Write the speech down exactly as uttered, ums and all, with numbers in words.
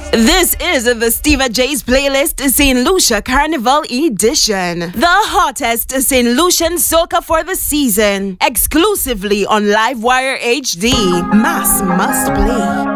This is the Steva J's playlist, Saint Lucia Carnival Edition. The hottest Saint Lucian soca for the season. Exclusively on Livewire H D. Mass must play.